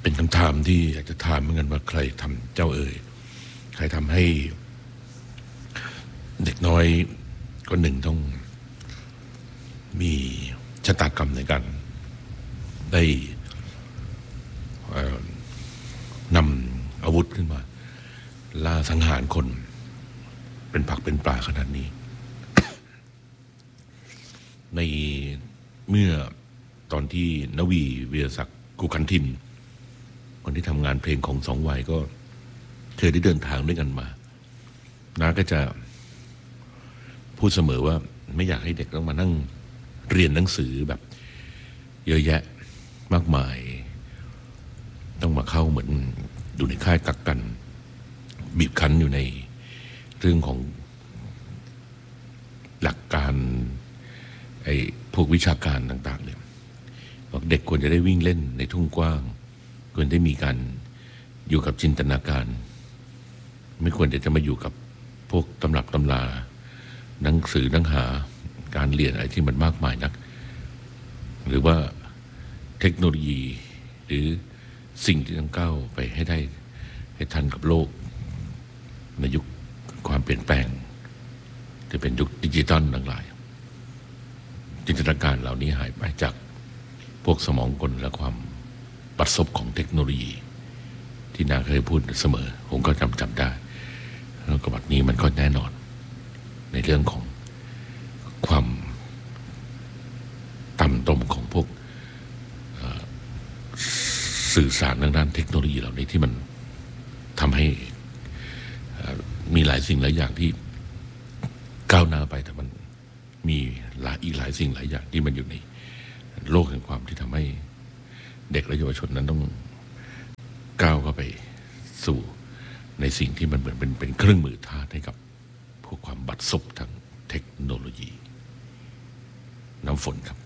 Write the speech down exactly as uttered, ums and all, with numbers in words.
เป็นคำถามที่อยากจะถามเหมือนกันว่าใครทำเจ้าเอ๋ยใครทำให้เด็กน้อยคนหนึ่งต้องมีชะตากรรมในการได้นำอาวุธขึ้นมาล่าสังหารคนเป็นผักเป็นปลาขนาดนี้ ในเมื่อตอนที่นวีเวียศักดิ์กุคันทิมคนที่ทำงานเพลงของสองวัยก็เคยได้เดินทางด้วยกันมาน้าก็จะพูดเสมอว่าไม่อยากให้เด็กต้องมานั่งเรียนหนังสือแบบเยอะแยะมากมายต้องมาเข้าเหมือนอยู่ในค่ายกักกันบีบคั้นอยู่ในเรื่องของหลักการไอ้พวกวิชาการต่างๆเนี่ยบอกเด็กควรจะได้วิ่งเล่นในทุ่งกว้างควรได้มีการอยู่กับจินตนาการไม่ควรจะมาอยู่กับพวกตำรับตำราหนังสือหนังหาการเรียนอะไรที่มันมากมายนักหรือว่าเทคโนโลยีหรือสิ่งที่ต้องก้าวไปให้ได้ให้ทันกับโลกในยุคความเปลี่ยนแปลงจะเป็นยุคดิจิตอลทั้งหลายจินตนาการเหล่านี้หายไปจากพวกสมองกลและความประสบของเทคโนโลยีที่นาเคยพูดเสมอผมก็จำจำได้แล้วก็บัดนี้มันก็แน่นอนในเรื่องของความต่ำตมของพวกสื่อสารทางด้านเทคโนโลยีเหล่านี้ที่มันทำให้มีหลายสิ่งหลายอย่างที่ก้าวหน้าไปแต่มันมีหลายอีกหลายสิ่งหลายอย่างที่มันอยู่ในโลกแห่งความที่ทำให้เด็กและเยาวชนนั้นต้องก้าวเข้าไปสู่ในสิ่งที่มันเหมือนเป็นเป็นเครื่องมือทาสให้กับพวกความบัดซบทางเทคโนโลยีน้ำฝนครับ